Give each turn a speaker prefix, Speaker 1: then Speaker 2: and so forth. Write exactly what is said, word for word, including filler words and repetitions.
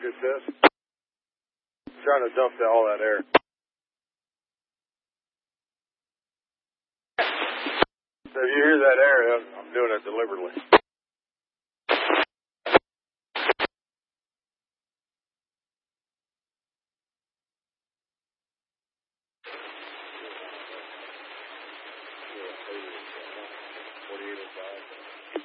Speaker 1: Good test. Trying to dump all that air. So if you hear that air, I'm doing it deliberately. forty-eight oh five.